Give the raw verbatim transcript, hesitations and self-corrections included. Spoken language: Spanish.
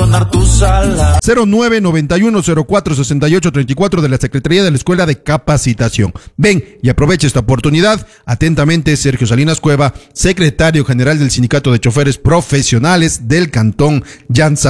sonar tu sala. cero nueve noventa y uno cero cuatro sesenta y ocho treinta y cuatro de la Secretaría de la Escuela de Capacitación. Ven y aprovecha esta oportunidad. Atentamente, Sergio Salinas Cueva, secretario general del Sindicato de Choferes Profesionales del Cantón Llanza.